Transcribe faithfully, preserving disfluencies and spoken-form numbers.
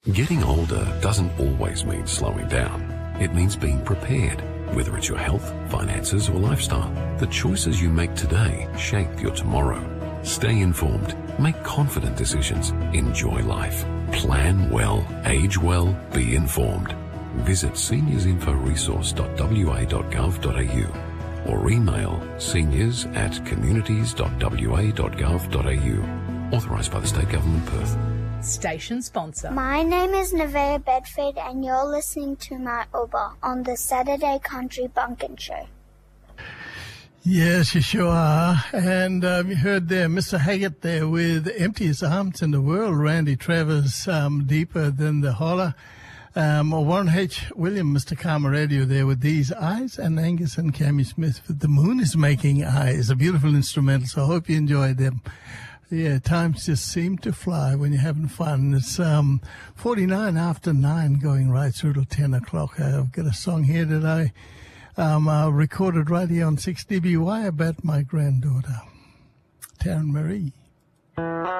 Getting older doesn't always mean slowing down. It means being prepared. Whether it's your health, finances, or lifestyle, the choices you make today shape your tomorrow. Stay informed. Make confident decisions. Enjoy life. Plan well. Age well. Be informed. Visit seniors info resource dot w a dot gov dot a u or email seniors at communities dot w a dot gov dot a u. Authorised by the State Government, Perth. Station sponsor. My name is Nevaeh Bedford and you're listening to my Uber on the Saturday Country Bunkin Show. Yes, you sure are. And um, you heard there Mister Haggart there with Emptiest Arms in the World, Randy Travers, um, Deeper Than the Holler. Um, Warren H. William, Mister Karma Radio there with These Eyes, and Angus and Cammy Smith with The Moon Is Making Eyes, a beautiful instrumental, so I hope you enjoyed them. Yeah, times just seem to fly when you're having fun. It's um, forty-nine after nine, going right through to ten o'clock. I've got a song here that I um, uh, recorded right here on six D B Y about my granddaughter, Taryn Marie.